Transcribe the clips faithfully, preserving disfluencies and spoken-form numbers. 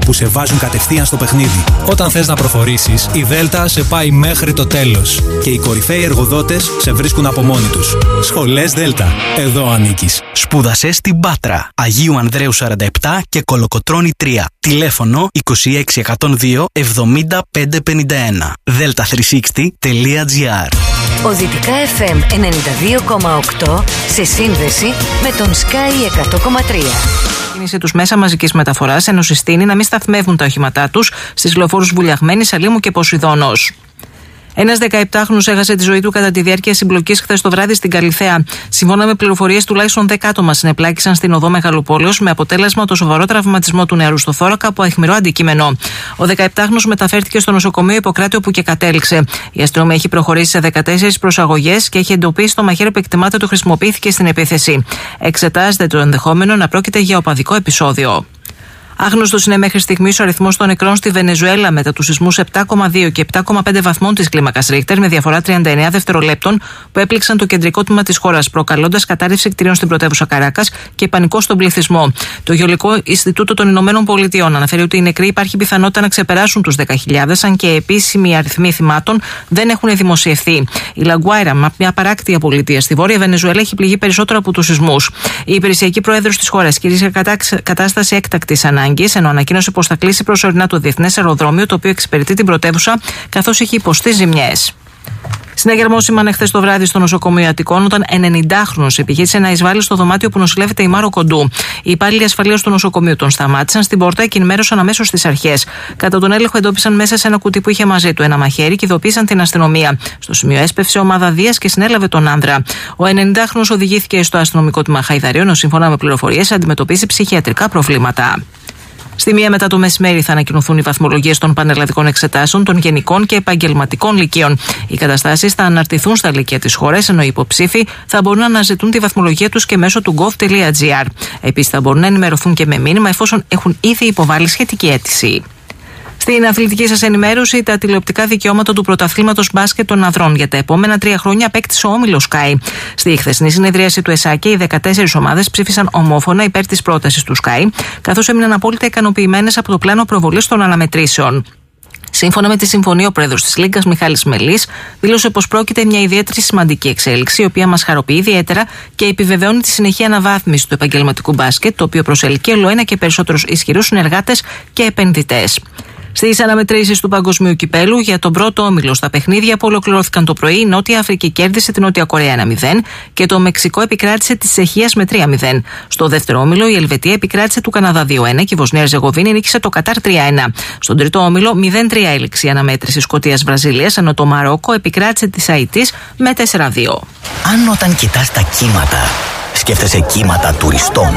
που σε βάζουν κατευθείαν στο παιχνίδι. Όταν θες να προχωρήσεις, η Δέλτα σε πάει μέχρι το τέλος και οι κορυφαίοι εργοδότες σε βρίσκουν από μόνοι τους. Σχολές Δέλτα. Εδώ ανήκεις. Σπούδασε στην Πάτρα, Αγίου Ανδρέου σαράντα επτά και Κολοκοτρώνη τρία. Τηλέφωνο είκοσι έξι εκατόν δύο εβδομήντα πέντε πενήντα ένα. δέλτα τριακόσια εξήντα τελεία τζι άρ. Ο Δυτικά εφ εμ ενενήντα δύο κόμμα οκτώ σε σύνδεση με τον Sky εκατό κόμμα τρία. Κίνησε τους μέσα μαζικής μεταφοράς ενώ συστήνει να μην σταθμεύουν τα οχήματά τους στις λεωφόρους Βουλιαγμένης, Σαλήμου και Ποσειδώνος. Ένας δεκαεπτάχρονος έχασε τη ζωή του κατά τη διάρκεια συμπλοκής χθες το βράδυ στην Καλιθέα. Σύμφωνα με πληροφορίες, τουλάχιστον δέκα άτομα συνεπλάκησαν στην οδό Μεγαλοπόλεως με αποτέλεσμα το σοβαρό τραυματισμό του νεαρού στο θώρακα από αιχμηρό αντικείμενο. Ο δεκαεπτάχρονος μεταφέρθηκε στο νοσοκομείο Ιπποκράτη όπου και κατέληξε. Η αστυνομία έχει προχωρήσει σε δεκατέσσερις προσαγωγές και έχει εντοπίσει το μαχαίρι που εκτιμάται ότι χρησιμοποιήθηκε στην επίθεση. Εξετάζεται το ενδεχόμενο να πρόκειται για οπαδικό επεισόδιο. Άγνωστος είναι μέχρι στιγμής ο αριθμός των νεκρών στη Βενεζουέλα μετά τους σεισμούς επτά κόμμα δύο και επτά κόμμα πέντε βαθμών της κλίμακας Ρίχτερ με διαφορά τριάντα εννέα δευτερολέπτων που έπληξαν το κεντρικό τμήμα της χώρας, προκαλώντας κατάρρευση κτηρίων στην πρωτεύουσα Καράκας και πανικό στον πληθυσμό. Το Γεωλογικό Ινστιτούτο των Ηνωμένων Πολιτειών αναφέρει ότι οι νεκροί υπάρχει πιθανότητα να ξεπεράσουν τους δέκα χιλιάδες, αν και επίσημοι αριθμοί θυμάτων δεν έχουν δημοσιευθεί. Η Λαγκουάιρα, μια παράκτια πολιτεία στη Βόρεια Βενεζουέλα, έχει πληγεί περισσότερο από τους σεισμούς. Η υπηρεσιακή πρόεδρος της χώρας κήρυσε κατάσταση έκτακτης ανάγκης, ενώ ανακοίνωσε πως θα κλείσει προσωρινά το διεθνές αεροδρόμιο, το οποίο εξυπηρετεί την πρωτεύουσα, καθώς έχει υποστεί ζημιές. Συναγερμό σήμανε χθες το βράδυ στο νοσοκομείο Αττικών όταν ενενηντάχρονος επιχείρησε να εισβάλλει στο δωμάτιο που νοσηλεύεται η Μάρο Κοντού. Οι υπάλληλοι ασφαλείας του νοσοκομείου τον σταμάτησαν στην πόρτα και ενημέρωσαν αμέσως τις αρχές. Κατά τον έλεγχο, εντόπισαν μέσα σε ένα κουτί που είχε μαζί του ένα μαχαίρι και ειδοποίησαν την αστυνομία. Στο σημείο έσπευσε ομάδα Δίας και συνέλαβε τον άνδρα. Ο ενενηντάχρονος οδηγήθηκε στο αστυνομικό τμήμα Χαϊδαρίων, ενώ σύμφωνα με πληροφορίες αντιμετωπίζει ψυχιατρικά προβλήματα. Στη μία μετά το μεσημέρι θα ανακοινωθούν οι βαθμολογίες των πανελλαδικών εξετάσεων των γενικών και επαγγελματικών λυκείων. Οι καταστάσεις θα αναρτηθούν στα λύκεια της χώρας, ενώ οι υποψήφοι θα μπορούν να αναζητούν τη βαθμολογία τους και μέσω του gov τελεία gr. Επίσης, θα μπορούν να ενημερωθούν και με μήνυμα εφόσον έχουν ήδη υποβάλει σχετική αίτηση. Στην αθλητική σας ενημέρωση, τα τηλεοπτικά δικαιώματα του πρωταθλήματος μπάσκετ των ανδρών για τα επόμενα τρία χρόνια απέκτησε ο όμιλος Sky. Στη χθεσινή συνεδρίαση του ΕΣΑΚΕ, οι δεκατέσσερις ομάδες ψήφισαν ομόφωνα υπέρ της πρότασης του Sky, καθώς έμειναν απόλυτα ικανοποιημένες από το πλάνο προβολής των αναμετρήσεων. Σύμφωνα με τη συμφωνία, ο πρόεδρος της Λίγκας, Μιχάλης Μελής, δήλωσε πως πρόκειται μια ιδιαίτερη σημαντική εξέλιξη, η οποία μας χαροποιεί ιδιαίτερα και επιβεβαιώνει τη συνεχή αναβάθμιση του επαγγελματικού μπάσκετ, το οποίο προσελκύει ολοένα και περισσότερους ισχυρούς συνεργάτες και επενδυτές. Στις αναμετρήσεις του Παγκοσμίου Κυπέλου για τον πρώτο όμιλο στα παιχνίδια που ολοκληρώθηκαν το πρωί, η Νότια Αφρική κέρδισε την Νότια Κορέα ένα μηδέν και το Μεξικό επικράτησε τη Τσεχίας με τρία μηδέν. Στο δεύτερο όμιλο, η Ελβετία επικράτησε του Καναδά δύο ένα και η Βοσνία Ερζεγοβίνη νίκησε το Κατάρ τρία ένα. Στον τρίτο όμιλο, μηδέν τρία έληξε η αναμέτρηση Σκωτίας-Βραζιλίας, ενώ το Μαρόκο επικράτησε τη Αϊτής με τέσσερα δύο. Αν όταν κοιτάς τα κύματα, σκέφτεσαι κύματα τουριστών,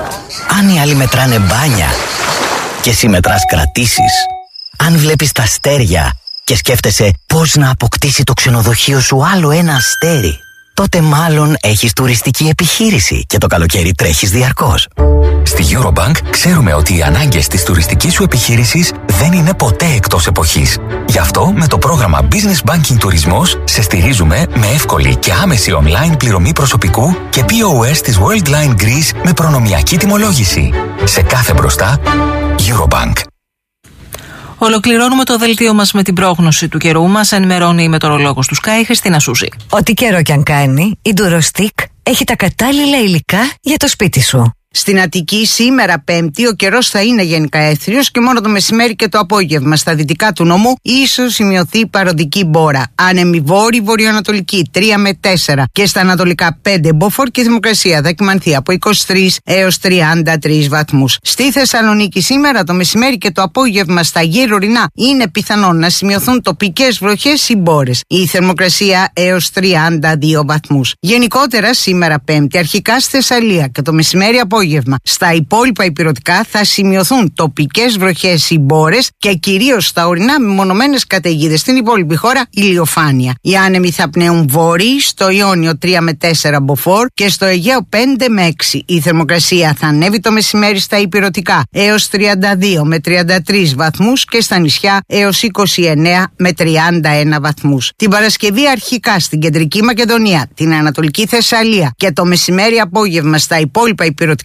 αν οι άλλοι μετράνε μπάνια και εσύ μετράς κρατήσεις, αν βλέπεις τα αστέρια και σκέφτεσαι πώς να αποκτήσει το ξενοδοχείο σου άλλο ένα αστέρι, τότε μάλλον έχεις τουριστική επιχείρηση και το καλοκαίρι τρέχεις διαρκώς. Στη Eurobank ξέρουμε ότι οι ανάγκες της τουριστικής σου επιχείρησης δεν είναι ποτέ εκτός εποχής. Γι' αυτό με το πρόγραμμα Business Banking Τουρισμός σε στηρίζουμε με εύκολη και άμεση online πληρωμή προσωπικού και πι ο ες της Worldline Greece με προνομιακή τιμολόγηση. Σε κάθε μπροστά, Eurobank. Ολοκληρώνουμε το δελτίο μας με την πρόγνωση του καιρού. Μας ενημερώνει η μετεωρολόγος του Sky, Χριστίνα Σούζη. Ό,τι καιρό κι αν κάνει, η Durostic έχει τα κατάλληλα υλικά για το σπίτι σου. Στην Αττική σήμερα Πέμπτη ο καιρός θα είναι γενικά έθριος και μόνο το μεσημέρι και το απόγευμα στα δυτικά του νομού ίσως σημειωθεί παροδική μπόρα. Άνεμη βόρη βορειοανατολική τρία με τέσσερα και στα ανατολικά πέντε. Μποφόρ και η θερμοκρασία θα κυμανθεί από είκοσι τρεις έως τριάντα τρεις βαθμούς. Στη Θεσσαλονίκη σήμερα το μεσημέρι και το απόγευμα στα γύρω ορεινά είναι πιθανόν να σημειωθούν τοπικές βροχές ή μπόρες. Η θερμοκρασία έως τριάντα δύο βαθμούς. Γενικότερα σήμερα Πέμπτη αρχικά στη Θεσσαλία και το μεσημέρι απόγευμα στα υπόλοιπα ηπειρωτικά θα σημειωθούν τοπικές βροχές ή μπόρες και κυρίως στα ορεινά μεμονωμένες καταιγίδες. Στην υπόλοιπη χώρα ηλιοφάνεια. Οι άνεμοι θα πνέουν βόρειοι στο Ιόνιο τρία με τέσσερα μποφόρ και στο Αιγαίο πέντε με έξι. Η θερμοκρασία θα ανέβει το μεσημέρι στα ηπειρωτικά έως τριάντα δύο με τριάντα τρεις βαθμούς και στα νησιά έως είκοσι εννέα με τριάντα ένα βαθμούς. Την Παρασκευή αρχικά στην Κεντρική Μακεδονία, την Ανατολική Θεσσαλία και το μεσημέρι απόγευμα στα υπόλοιπα ηπειρωτικά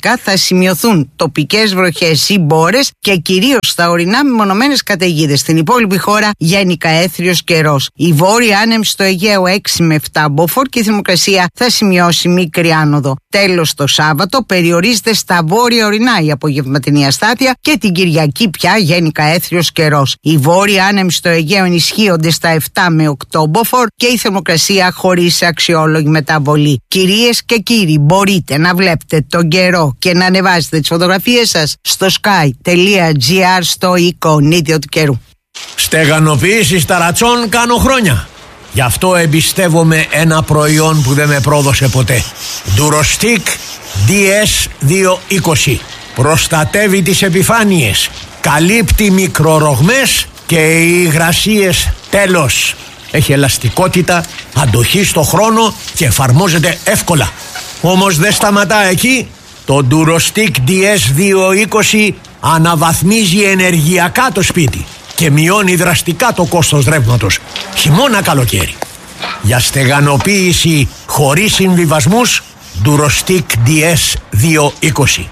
βραδινές θα σημειωθούν τοπικές βροχές ή μπόρες και κυρίως στα ορεινά μεμονωμένες καταιγίδες. Στην υπόλοιπη χώρα γενικά έθριος καιρός. Η βόρεια άνεμη στο Αιγαίο έξι με επτά μποφόρ και η θερμοκρασία θα σημειώσει μικρή άνοδο. Τέλος, το Σάββατο περιορίζεται στα βόρεια ορεινά η απογευματινή αστάθεια και την Κυριακή πια γενικά έθριος καιρός. Οι βόρεια άνεμοι στο Αιγαίο ενισχύονται στα επτά με οκτώ μποφόρ και η θερμοκρασία χωρίς αξιόλογη μεταβολή. Κυρίες και κύριοι, μπορείτε να βλέπετε τον καιρό και να ανεβάζετε τις φωτογραφίες σας στο sky.gr στο εικονίδιο του καιρού. Στεγανοποίηση ταρατσών κάνω χρόνια. Γι' αυτό εμπιστεύομαι ένα προϊόν που δεν με πρόδωσε ποτέ. Durostic ντι ες διακόσια είκοσι. Προστατεύει τις επιφάνειες, καλύπτει μικρορογμές και υγρασίες τέλος. Έχει ελαστικότητα, αντοχή στο χρόνο και εφαρμόζεται εύκολα. Όμως δεν σταματά εκεί. Το Durostic ντι ες διακόσια είκοσι αναβαθμίζει ενεργειακά το σπίτι και μειώνει δραστικά το κόστος ρεύματος, χειμώνα καλοκαίρι. Για στεγανοποίηση χωρίς συμβιβασμούς, Durostic ντι ες διακόσια είκοσι.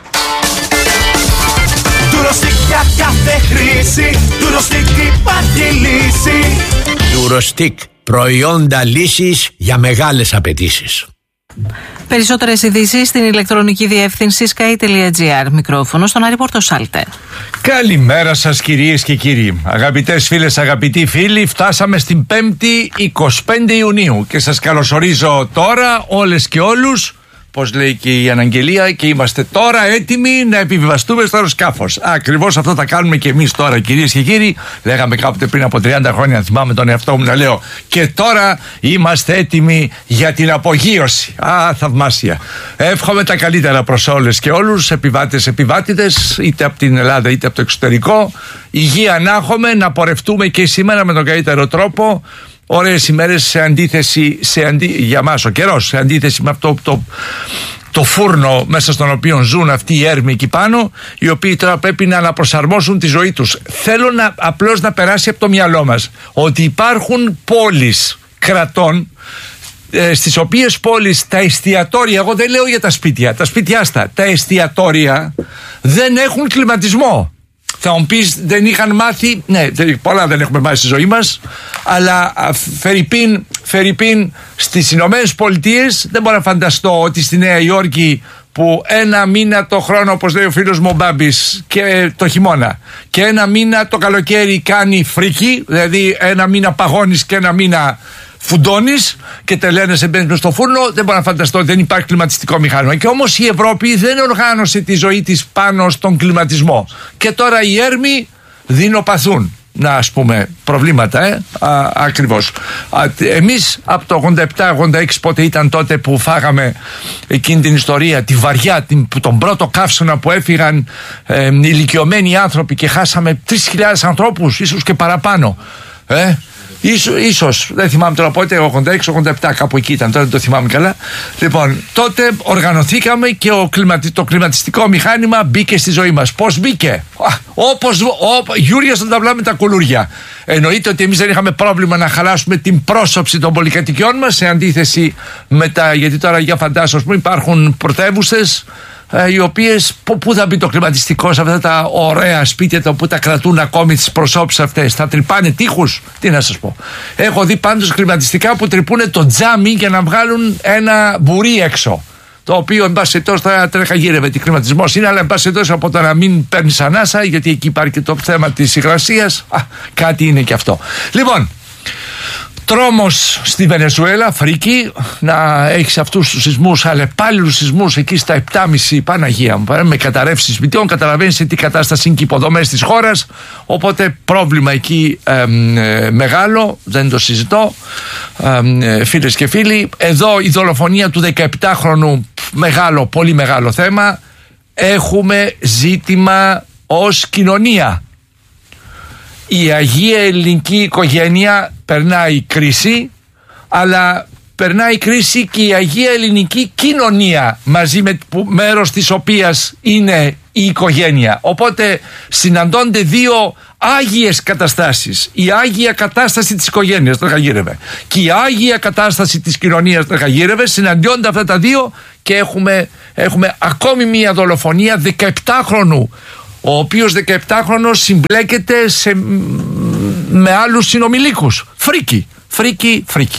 Durostic για κάθε χρήση, Durostic υπάρχει λύση. Durostic, προϊόντα λύσης για μεγάλες απαιτήσεις. Περισσότερες ειδήσεις στην ηλεκτρονική διεύθυνση sky.gr. Μικρόφωνο στον Άρη Πορτοσάλτε. Καλημέρα σας κυρίες και κύριοι. Αγαπητές φίλες, αγαπητοί φίλοι, φτάσαμε στην πέμπτη εικοστή πέμπτη Ιουνίου και σας καλωσορίζω τώρα όλες και όλους, πώς λέει και η αναγγελία, και είμαστε τώρα έτοιμοι να επιβιβαστούμε στο αεροσκάφος. Ακριβώς αυτό θα κάνουμε και εμείς τώρα, κυρίες και κύριοι. Λέγαμε κάποτε πριν από τριάντα χρόνια, θυμάμαι τον εαυτό μου να λέω, και τώρα είμαστε έτοιμοι για την απογείωση. Α, θαυμάσια. Εύχομαι τα καλύτερα προς όλες και όλους, επιβάτες, επιβάτηδες, είτε από την Ελλάδα είτε από το εξωτερικό. Υγεία να έχουμε, να πορευτούμε και σήμερα με τον καλύτερο τρόπο. Ωραίες ημέρες σε αντίθεση, σε αντί, για μας ο καιρός, σε αντίθεση με αυτό το, το φούρνο μέσα στον οποίο ζουν αυτοί οι έρμοι εκεί πάνω, οι οποίοι τώρα πρέπει να αναπροσαρμόσουν τη ζωή τους. Θέλω να, απλώς να περάσει από το μυαλό μας ότι υπάρχουν πόλεις κρατών, ε, στις οποίες πόλεις τα εστιατόρια, εγώ δεν λέω για τα σπίτια, τα σπίτια άστα, τα εστιατόρια δεν έχουν κλιματισμό. Θα μου πεις, δεν είχαν μάθει. Ναι, πολλά δεν έχουμε μάθει στη ζωή μας. Αλλά φερειπίν, φερειπίν στις Ηνωμένες Πολιτείες, δεν μπορώ να φανταστώ ότι στη Νέα Υόρκη, που ένα μήνα το χρόνο, όπως λέει ο φίλος μου ο Μπάμπης, και το χειμώνα, και ένα μήνα το καλοκαίρι κάνει φρίκι, δηλαδή ένα μήνα παγώνεις και ένα μήνα φουντώνεις και τελένεσαι, μπαίνεις μες στο φούρνο, δεν μπορώ να φανταστώ ότι δεν υπάρχει κλιματιστικό μηχάνημα. Και όμως η Ευρώπη δεν οργάνωσε τη ζωή της πάνω στον κλιματισμό. Και τώρα οι έρμοι δεινοπαθούν. Να, ας πούμε, προβλήματα, ε, α, ακριβώς. Α, εμείς από το ογδόντα επτά ογδόντα έξι, πότε ήταν τότε που φάγαμε εκείνη την ιστορία, τη βαριά, την, τον πρώτο καύσωνα που έφυγαν ε, ηλικιωμένοι άνθρωποι και χάσαμε τρεις χιλιάδες ανθρώπους, ίσως και παραπάνω. Ε, Ίσως, ίσως, δεν θυμάμαι τώρα πότε, ογδόντα έξι ογδόντα επτά, κάπου εκεί ήταν, τώρα δεν το θυμάμαι καλά. Λοιπόν, τότε οργανωθήκαμε και ο κλιματι, το κλιματιστικό μηχάνημα μπήκε στη ζωή μας. Πώς μπήκε? Α, όπως Γιούρια στον ταυλά με τα κουλούρια. Εννοείται ότι εμείς δεν είχαμε πρόβλημα να χαλάσουμε την πρόσωψη των πολυκατοικιών μας, σε αντίθεση με τα, γιατί τώρα για φαντάσου που υπάρχουν πρωτεύουσες, οι οποίες, πού θα μπει το κλιματιστικό σε αυτά τα ωραία σπίτια τα που τα κρατούν ακόμη τις προσώψεις αυτές? Θα τρυπάνε τείχους? Τι να σας πω. Έχω δει πάντως κλιματιστικά που τρυπούν το τζάμι για να βγάλουν ένα μπουρί έξω, το οποίο εν πάση περιπτώσει θα τρέχα τι κλιματισμός είναι, αλλά εν πάση περιπτώσει από το να μην παίρνεις ανάσα, γιατί εκεί υπάρχει και το θέμα της υγρασίας, α, κάτι είναι και αυτό. Λοιπόν, τρόμος στη Βενεζουέλα, φρίκι, να έχεις αυτούς τους σεισμούς, αλλεπάλληλους σεισμούς εκεί στα επτά και μισό, Παναγία μου, με καταρρεύσεις σπιτιών, καταλαβαίνεις τι κατάσταση είναι και υποδομές της χώρας, οπότε πρόβλημα εκεί ε, ε, μεγάλο, δεν το συζητώ, ε, φίλες και φίλοι. Εδώ η δολοφονία του δεκαεπτάχρονου, μεγάλο, πολύ μεγάλο θέμα, έχουμε ζήτημα ως κοινωνία. Η Αγία Ελληνική Οικογένεια περνάει κρίση, αλλά περνάει κρίση και η Αγία Ελληνική Κοινωνία, μαζί με μέρος της οποίας είναι η οικογένεια. Οπότε συναντώνται δύο άγιες καταστάσεις. Η άγια κατάσταση της οικογένειας, το γαγύρευε, και η άγια κατάσταση της κοινωνίας, το γαγύρευε. Συναντιόνται αυτά τα δύο και έχουμε, έχουμε ακόμη μία δολοφονία δεκαεπτάχρονου, ο οποίος δεκαεπτάχρονος συμπλέκεται σε, με άλλους συνομιλίκους. Φρίκι, φρίκι, φρίκι.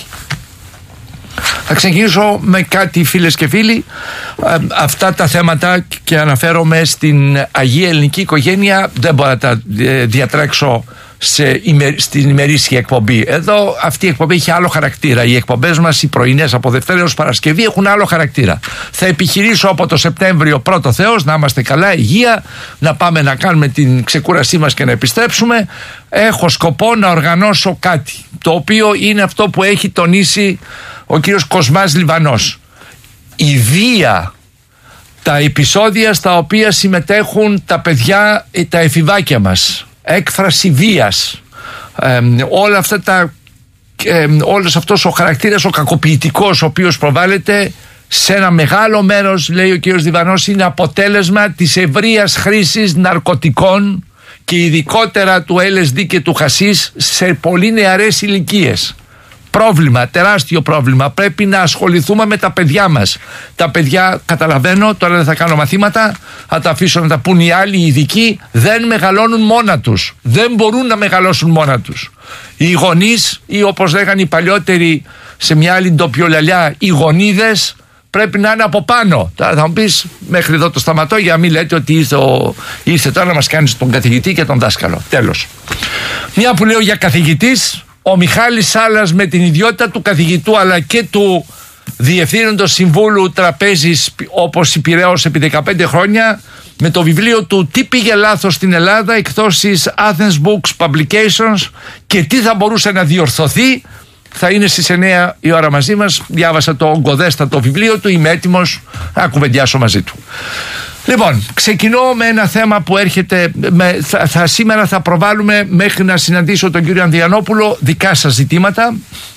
Θα ξεκινήσω με κάτι, φίλες και φίλοι, αυτά τα θέματα, και αναφέρομαι στην Αγία Ελληνική Οικογένεια, δεν μπορώ να τα διατρέξω σε ημερ, στην ημερήσια εκπομπή. Εδώ αυτή η εκπομπή έχει άλλο χαρακτήρα. Οι εκπομπές μας, οι πρωινές από Δευτέρα έως Παρασκευή, έχουν άλλο χαρακτήρα. Θα επιχειρήσω από το Σεπτέμβριο, πρώτο Θεός, να είμαστε καλά, υγεία, να πάμε να κάνουμε την ξεκούρασή μας και να επιστρέψουμε. Έχω σκοπό να οργανώσω κάτι, το οποίο είναι αυτό που έχει τονίσει ο κύριος Κοσμάς Λιβανός. Η βία, τα επεισόδια στα οποία συμμετέχουν τα παιδιά, τα εφηβάκια μας, έκφραση βίας, ε, όλα αυτά τα, ε, όλος αυτός ο χαρακτήρας, ο κακοποιητικός, ο οποίος προβάλλεται σε ένα μεγάλο μέρος, λέει ο κύριος Λιβανός, είναι αποτέλεσμα της ευρείας χρήσης ναρκωτικών και ειδικότερα του ελ ες ντι και του χασίς σε πολύ νεαρές ηλικίες. Πρόβλημα, τεράστιο πρόβλημα. Πρέπει να ασχοληθούμε με τα παιδιά μας. Τα παιδιά, καταλαβαίνω, τώρα δεν θα κάνω μαθήματα, θα τα αφήσω να τα πούν οι άλλοι, οι ειδικοί, δεν μεγαλώνουν μόνα τους. Δεν μπορούν να μεγαλώσουν μόνα τους. Οι γονείς, ή όπως λέγανε οι παλιότεροι σε μια άλλη ντοπιολαλιά, οι γονίδες, πρέπει να είναι από πάνω. Τώρα θα μου πεις, μέχρι εδώ το σταματώ, για να μην λέτε ότι ήρθε, ο, ήρθε τώρα να μας κάνεις τον καθηγητή και τον δάσκαλο. Τέλος. Μια που λέω για καθηγητής, ο Μιχάλης Σάλας, με την ιδιότητα του καθηγητού αλλά και του διευθύνοντος συμβούλου τραπέζης όπως η Πειραιώς επί δεκαπέντε χρόνια, με το βιβλίο του «Τι πήγε λάθος στην Ελλάδα», εκδόσεις Athens Books Publications, και τι θα μπορούσε να διορθωθεί, θα είναι στις εννιά η ώρα μαζί μας. Διάβασα το ογκοδέστατο βιβλίο του, είμαι έτοιμος να κουβεντιάσω μαζί του. Λοιπόν, ξεκινώ με ένα θέμα που έρχεται, με, θα, θα, σήμερα θα προβάλλουμε, μέχρι να συναντήσω τον κύριο Ανδριανόπουλο, δικά σας ζητήματα,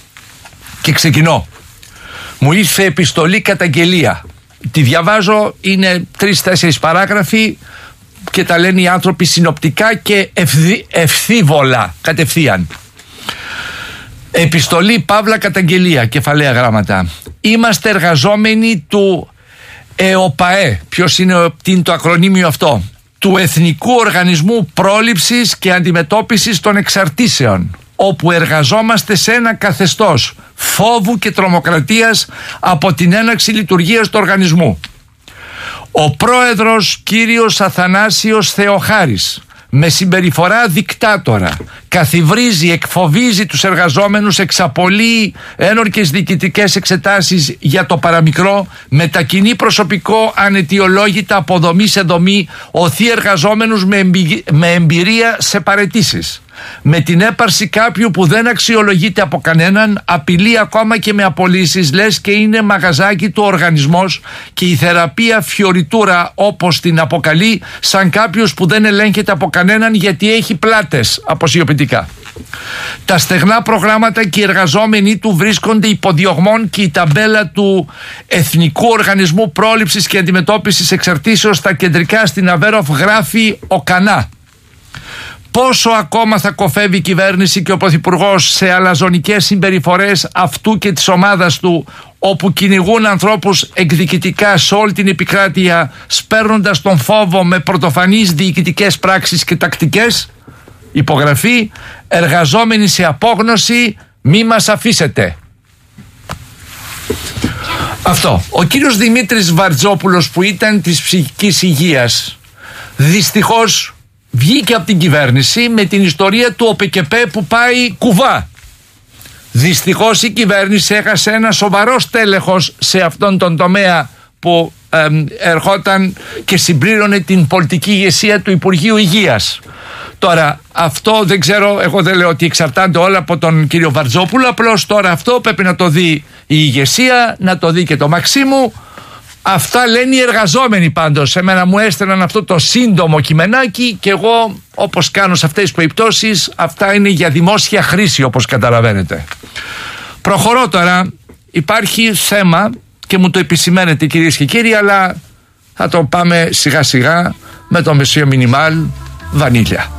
και ξεκινώ. Μου ήρθε επιστολή καταγγελία. Τη διαβάζω, είναι τρεις-τέσσερις παράγραφοι και τα λένε οι άνθρωποι συνοπτικά και ευθύ, ευθύβολα, κατευθείαν. Επιστολή παύλα καταγγελία, κεφαλαία γράμματα. Είμαστε εργαζόμενοι του ΕΟΠΑΕ. Ποιος είναι, τι είναι το ακρονίμιο αυτό? Του Εθνικού Οργανισμού Πρόληψης και Αντιμετώπισης των Εξαρτήσεων, όπου εργαζόμαστε σε ένα καθεστώς φόβου και τρομοκρατίας από την έναρξη λειτουργίας του οργανισμού. Ο πρόεδρος κύριος Αθανάσιος Θεοχάρης, με συμπεριφορά δικτάτορα, καθιβρίζει, εκφοβίζει τους εργαζόμενους, εξαπολύει ένορκες διοικητικές εξετάσεις για το παραμικρό, μετακινεί προσωπικό αναιτιολόγητα από δομή σε δομή, οθεί εργαζόμενους με, εμπει... με εμπειρία σε παραιτήσεις. Με την έπαρση κάποιου που δεν αξιολογείται από κανέναν, απειλεί ακόμα και με απολύσεις, λες και είναι μαγαζάκι του οργανισμός, και η θεραπεία φιωριτούρα, όπως την αποκαλεί, σαν κάποιος που δεν ελέγχεται από κανέναν γιατί έχει πλάτες, αποσιωπητικά. Τα στεγνά προγράμματα και οι εργαζόμενοι του βρίσκονται υποδιωγμών, και η ταμπέλα του Εθνικού Οργανισμού Πρόληψης και Αντιμετώπισης Εξαρτήσεως στα κεντρικά στην Αβέροφ γράφει ο Κανά. Πόσο ακόμα θα κοφεύει η κυβέρνηση και ο Πρωθυπουργός σε αλαζονικές συμπεριφορές αυτού και της ομάδας του, όπου κυνηγούν ανθρώπους εκδικητικά σε όλη την επικράτεια, σπέρνοντας τον φόβο με πρωτοφανείς διοικητικές πράξεις και τακτικές? Υπογραφή, εργαζόμενοι σε απόγνωση, μη μας αφήσετε. Αυτό. Ο κύριος Δημήτρης Βαρτζόπουλος, που ήταν της ψυχικής υγείας, δυστυχώς βγήκε από την κυβέρνηση με την ιστορία του ΟΠΕΚΕΠΕ που πάει κουβά. Δυστυχώς η κυβέρνηση έχασε ένα σοβαρό στέλεχος σε αυτόν τον τομέα που ε, ερχόταν και συμπλήρωνε την πολιτική ηγεσία του Υπουργείου Υγείας. Τώρα αυτό δεν ξέρω, εγώ δεν λέω ότι εξαρτάται όλα από τον κύριο Βαρτζόπουλο, απλώς τώρα αυτό πρέπει να το δει η ηγεσία, να το δει και το Μαξίμου. Αυτά λένε οι εργαζόμενοι πάντως. Εμένα μου έστελναν αυτό το σύντομο κειμενάκι και εγώ, όπως κάνω σε αυτές τις περιπτώσεις, αυτά είναι για δημόσια χρήση, όπως καταλαβαίνετε. Προχωρώ τώρα. Υπάρχει θέμα και μου το επισημαίνετε, κυρίες και κύριοι, αλλά θα το πάμε σιγά σιγά με το Μεσείο Μινιμάλ Βανίλια.